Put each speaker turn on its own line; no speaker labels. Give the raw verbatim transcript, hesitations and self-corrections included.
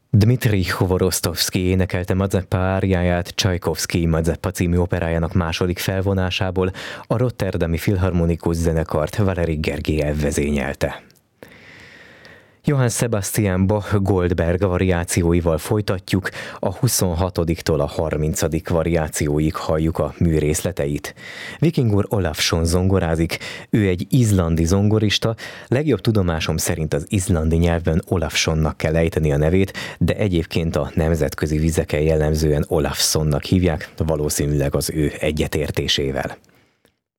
Dmitrij Chvorostovszky énekelte Mazeppa áriáját Csajkovszky Mazeppa című operájának második felvonásából, a rotterdami filharmonikus zenekart Valeri Gergiev vezényelte. Johann Sebastian Bach Goldberg variációival folytatjuk, a huszonhatodiktól a harmincadik variációig halljuk a mű részleteit. Vikingur Olafsson zongorázik, ő egy izlandi zongorista, legjobb tudomásom szerint az izlandi nyelvben Olafssonnak kell ejteni a nevét, de egyébként a nemzetközi vizeken jellemzően Olafssonnak hívják, valószínűleg az ő egyetértésével.